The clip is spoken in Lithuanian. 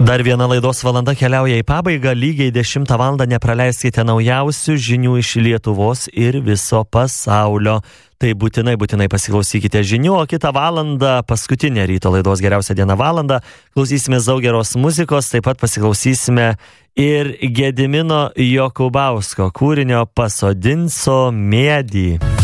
Dar viena laidos valanda keliauja į pabaigą, lygiai 10 valandą nepraleiskite naujausių žinių iš Lietuvos ir viso pasaulio. Tai būtinai pasiklausykite žinių, o kitą valandą, paskutinę ryto laidos geriausia diena valandą, klausysime daug geros muzikos, taip pat pasiklausysime ir Gedimino Jokubausko kūrinio Pasodinso medį.